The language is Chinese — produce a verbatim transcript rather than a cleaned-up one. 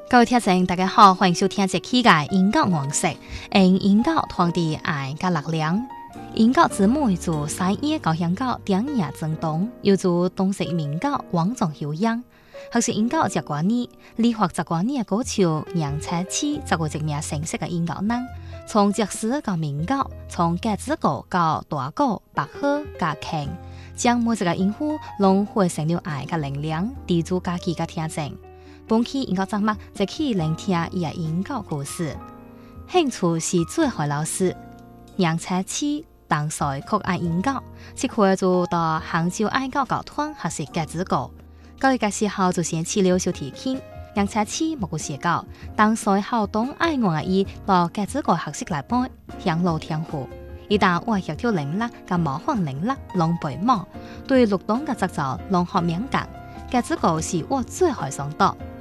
各位聽眾，大家好，歡迎收聽這期嘅音樂黃色，用音樂傳遞愛甲力量。音樂之母自西野高香港丁野正東，又自東石民歌王仲休養。學習音樂這關呢，理學這關呢嘅歌手楊采치這個一名成熟嘅音樂人，從爵士到民歌，從架子鼓到大鼓、白號加琴，將每一個音符攏匯成了愛甲能量，遞諸家己甲聽眾。本期音樂節目就去聆聽伊個音樂故事。興趣是最好老師，楊采치當時酷愛音樂，即回就到杭州愛樂教團學習架子鼓。高一個時候就先起了小提琴。楊采치冇個寫稿，當時好多愛樂嘅伊到架子鼓學習來背，響路聽課。伊當我協調能力甲模仿能力攏備滿，對律動嘅節奏攏好敏感。架子鼓是我最愛上到。